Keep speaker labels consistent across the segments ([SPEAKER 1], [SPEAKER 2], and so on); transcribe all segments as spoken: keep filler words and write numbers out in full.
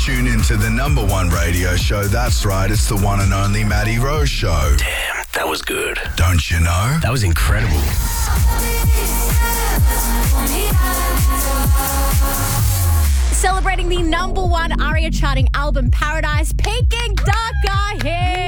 [SPEAKER 1] Tune into the number one radio show. That's right, it's the one and only Matty Rose Show.
[SPEAKER 2] Damn, that was good.
[SPEAKER 1] Don't you know?
[SPEAKER 2] That was incredible.
[SPEAKER 3] Celebrating the number one ARIA charting album, Paradise, Peking Duck are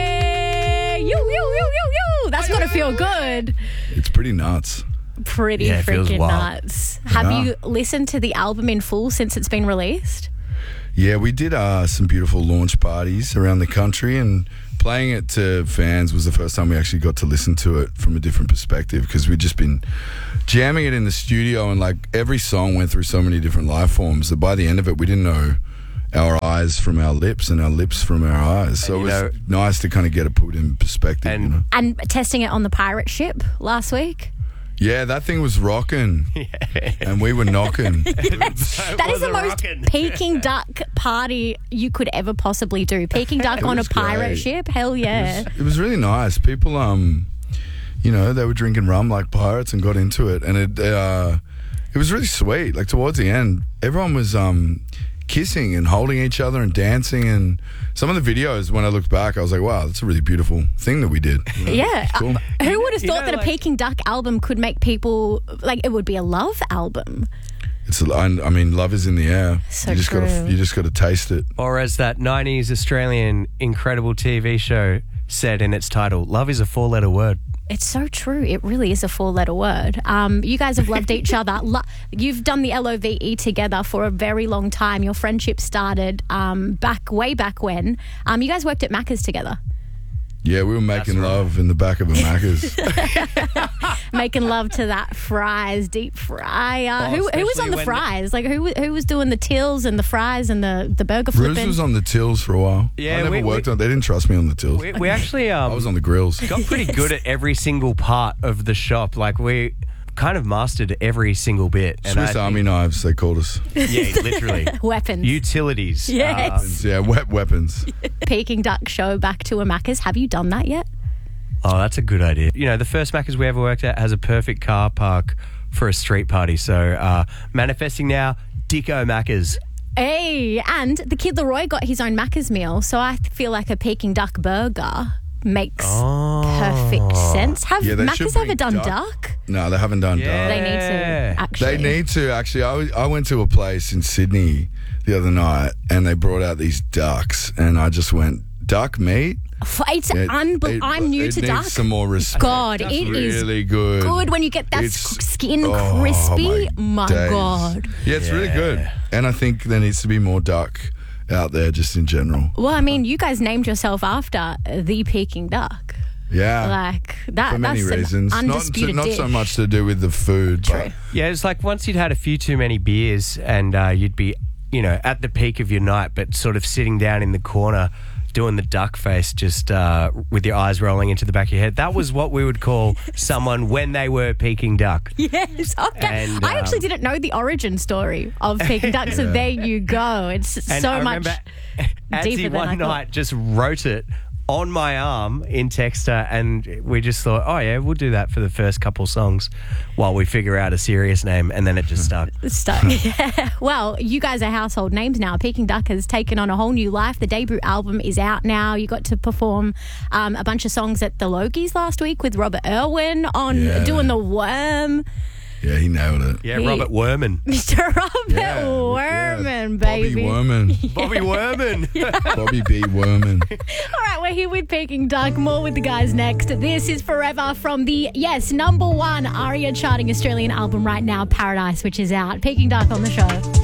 [SPEAKER 3] here. You, you, you, you, you. That's got to feel good.
[SPEAKER 1] It's pretty nuts.
[SPEAKER 3] Pretty
[SPEAKER 2] Yeah, it feels
[SPEAKER 3] freaking
[SPEAKER 2] wild.
[SPEAKER 3] nuts. Have
[SPEAKER 1] Yeah.
[SPEAKER 3] you listened to the album in full since it's been released?
[SPEAKER 1] Yeah, we did uh, some beautiful launch parties around the country, and playing it to fans was the first time we actually got to listen to it from a different perspective, because we'd just been jamming it in the studio, and like every song went through so many different life forms that by the end of it we didn't know our eyes from our lips and our lips from our eyes. So
[SPEAKER 2] And,
[SPEAKER 1] it was
[SPEAKER 2] you know-
[SPEAKER 1] nice to kind of get it put in perspective.
[SPEAKER 2] And-
[SPEAKER 1] you know?
[SPEAKER 3] And testing it on the pirate ship last week?
[SPEAKER 1] Yeah, that thing was rocking, and we were knocking.
[SPEAKER 3] That is the
[SPEAKER 2] was a
[SPEAKER 3] most
[SPEAKER 2] rockin'.
[SPEAKER 3] Peking Duck party you could ever possibly do. Peking Duck
[SPEAKER 1] It
[SPEAKER 3] on a
[SPEAKER 1] was
[SPEAKER 3] pirate
[SPEAKER 1] great.
[SPEAKER 3] ship? Hell yeah.
[SPEAKER 1] It was really nice. People, um, you know, they were drinking rum like pirates and got into it, and it, uh, it was really sweet. Like towards the end, everyone was um, kissing and holding each other and dancing, and some of the videos, when I looked back, I was like, wow, that's a really beautiful thing that we did. You know?
[SPEAKER 3] Yeah.
[SPEAKER 1] It's cool.
[SPEAKER 3] Uh, who would have
[SPEAKER 2] You
[SPEAKER 3] thought
[SPEAKER 2] know,
[SPEAKER 3] that a
[SPEAKER 2] like-
[SPEAKER 3] Peking Duck album could make people, like, it would be a love album?
[SPEAKER 1] It's, I I mean, love is in the air.
[SPEAKER 3] So
[SPEAKER 1] you just
[SPEAKER 3] true.
[SPEAKER 1] gotta, you just got to taste it.
[SPEAKER 2] Or as that nineties Australian incredible T V show said in its title, love is a four-letter word.
[SPEAKER 3] It's so true. It really is a four-letter word. Um, you guys have loved each other. Lo- You've done the L O V E together for a very long time. Your friendship started um, back way back when. Um, you guys worked at Macca's together,
[SPEAKER 1] Yeah, we were making
[SPEAKER 2] right.
[SPEAKER 1] love in the back of a Macca's.
[SPEAKER 3] making love to that fries, deep fryer.
[SPEAKER 2] Oh,
[SPEAKER 3] who, who was
[SPEAKER 2] especially
[SPEAKER 3] on the
[SPEAKER 2] when-
[SPEAKER 3] fries? Like who who was doing the tills and the fries and the, the burger
[SPEAKER 1] Bruce
[SPEAKER 3] flipping?
[SPEAKER 1] was on the tills for a while.
[SPEAKER 2] Yeah,
[SPEAKER 1] I never
[SPEAKER 2] we-
[SPEAKER 1] worked
[SPEAKER 2] we-
[SPEAKER 1] on. They didn't trust me on the tills.
[SPEAKER 2] We, we actually um,
[SPEAKER 1] I was on the grills.
[SPEAKER 2] got pretty good at every single part of the shop. Like we kind of mastered every single bit. And
[SPEAKER 1] Swiss
[SPEAKER 2] I
[SPEAKER 1] Army
[SPEAKER 2] think-
[SPEAKER 1] knives, they called us.
[SPEAKER 2] Yeah, literally.
[SPEAKER 3] Weapons.
[SPEAKER 2] Utilities.
[SPEAKER 3] Yes.
[SPEAKER 1] Yeah, wet weapons.
[SPEAKER 3] Peking Duck show back to a Macca's. Have you done that yet?
[SPEAKER 2] Oh, that's a good idea. You know, the first Macca's we ever worked at has a perfect car park for a street party. So uh, manifesting now, Dicko Macca's.
[SPEAKER 3] Hey, and the Kid Leroy got his own Macca's meal, so I feel like a Peking Duck burger makes
[SPEAKER 2] Oh.
[SPEAKER 3] perfect sense. Have
[SPEAKER 1] Yeah, they should
[SPEAKER 3] Macca's ever
[SPEAKER 1] bring
[SPEAKER 3] done
[SPEAKER 1] duck.
[SPEAKER 3] duck?
[SPEAKER 1] No, they haven't done
[SPEAKER 2] Yeah.
[SPEAKER 1] duck.
[SPEAKER 3] They need to, actually.
[SPEAKER 1] They need to, actually. I, was- I went to a place in Sydney the other night, and they brought out these ducks, and I just went, duck meat?
[SPEAKER 3] F- It's
[SPEAKER 1] It-
[SPEAKER 3] unbelievable.
[SPEAKER 1] it-
[SPEAKER 3] I'm new
[SPEAKER 1] it
[SPEAKER 3] to
[SPEAKER 1] needs
[SPEAKER 3] duck.
[SPEAKER 1] some more respect.
[SPEAKER 3] God,
[SPEAKER 1] It's
[SPEAKER 3] it is
[SPEAKER 1] really good.
[SPEAKER 3] Good when you get that
[SPEAKER 1] It's-
[SPEAKER 3] s- skin
[SPEAKER 1] oh,
[SPEAKER 3] crispy.
[SPEAKER 1] my
[SPEAKER 3] My,
[SPEAKER 1] days.
[SPEAKER 3] God.
[SPEAKER 1] Yeah, it's really
[SPEAKER 2] Yeah.
[SPEAKER 1] good. And I think there needs to be more duck out there just in general.
[SPEAKER 3] Well, I mean, you guys named yourself after the Peking Duck.
[SPEAKER 1] Yeah.
[SPEAKER 3] Like that.
[SPEAKER 1] for many
[SPEAKER 3] that's
[SPEAKER 1] reasons.
[SPEAKER 3] An
[SPEAKER 1] Not,
[SPEAKER 3] undisputed
[SPEAKER 1] not
[SPEAKER 3] dish.
[SPEAKER 1] so much to do with the food.
[SPEAKER 3] True.
[SPEAKER 1] But
[SPEAKER 2] Yeah, it's like once you'd had a few too many beers and uh, you'd be, you know, at the peak of your night, but sort of sitting down in the corner doing the duck face, just uh, with your eyes rolling into the back of your head. That was what we would call someone when they were Peking Duck.
[SPEAKER 3] Yes, okay.
[SPEAKER 2] And,
[SPEAKER 3] I actually
[SPEAKER 2] um,
[SPEAKER 3] didn't know the origin story of Peking Duck, so there you go. It's
[SPEAKER 2] And
[SPEAKER 3] so
[SPEAKER 2] I
[SPEAKER 3] much
[SPEAKER 2] remember
[SPEAKER 3] deeper
[SPEAKER 2] Adsy
[SPEAKER 3] than
[SPEAKER 2] one
[SPEAKER 3] I thought.
[SPEAKER 2] night just wrote it on my arm in Texter, and we just thought, oh yeah, we'll do that for the first couple songs while we figure out a serious name, and then it just stuck.
[SPEAKER 3] stuck. Yeah. Well, you guys are household names now. Peking Duck has taken on a whole new life. The debut album is out now. You got to perform um, a bunch of songs at the Logies last week with Robert Irwin on
[SPEAKER 1] Yeah.
[SPEAKER 3] doing the worm.
[SPEAKER 1] yeah, he nailed it.
[SPEAKER 2] Yeah,
[SPEAKER 3] He-
[SPEAKER 2] Robert Werman.
[SPEAKER 3] Mister Robert
[SPEAKER 1] Yeah,
[SPEAKER 3] Werman,
[SPEAKER 1] yeah.
[SPEAKER 3] baby.
[SPEAKER 1] Bobby Werman.
[SPEAKER 2] Bobby Werman.
[SPEAKER 1] Bobby B. Werman.
[SPEAKER 3] All right, we're here with Peking Duck. More with the guys next. This is Forever from the, yes, number one ARIA charting Australian album right now, Paradise, which is out. Peking Duck on the show.